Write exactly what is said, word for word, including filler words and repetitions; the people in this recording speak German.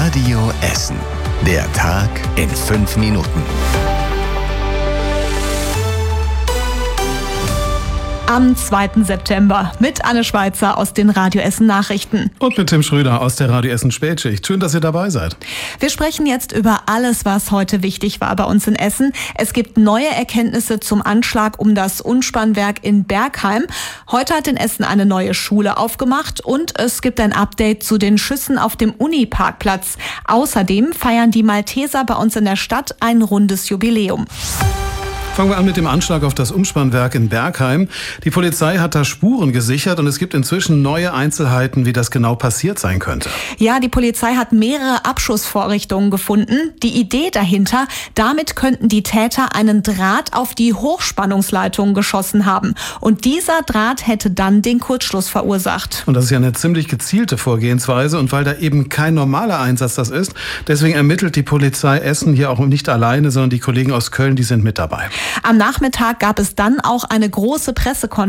Radio Essen. Der Tag in fünf Minuten. Am zweiten September mit Anne Schweizer aus den Radio Essen Nachrichten. Und mit Tim Schröder aus der Radio Essen Spätschicht. Schön, dass ihr dabei seid. Wir sprechen jetzt über alles, was heute wichtig war bei uns in Essen. Es gibt neue Erkenntnisse zum Anschlag um das Umspannwerk in Bergheim. Heute hat in Essen eine neue Schule aufgemacht und es gibt ein Update zu den Schüssen auf dem Uni-Parkplatz. Außerdem feiern die Malteser bei uns in der Stadt ein rundes Jubiläum. Fangen wir an mit dem Anschlag auf das Umspannwerk in Bergheim. Die Polizei hat da Spuren gesichert und es gibt inzwischen neue Einzelheiten, wie das genau passiert sein könnte. Ja, die Polizei hat mehrere Abschussvorrichtungen gefunden. Die Idee dahinter, damit könnten die Täter einen Draht auf die Hochspannungsleitung geschossen haben. Und dieser Draht hätte dann den Kurzschluss verursacht. Und das ist ja eine ziemlich gezielte Vorgehensweise. Und weil da eben kein normaler Einsatz das ist, deswegen ermittelt die Polizei Essen hier auch nicht alleine, sondern die Kollegen aus Köln, die sind mit dabei. Am Nachmittag gab es dann auch eine große Pressekonferenz